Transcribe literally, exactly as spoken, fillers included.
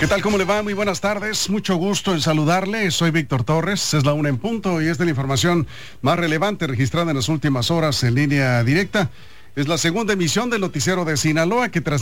¿Qué tal? ¿Cómo le va? Muy buenas tardes. Mucho gusto en saludarle. Soy Víctor Torres. Es la una en punto y es de la información más relevante registrada en las últimas horas en línea directa. Es la segunda emisión del noticiero de Sinaloa que transmite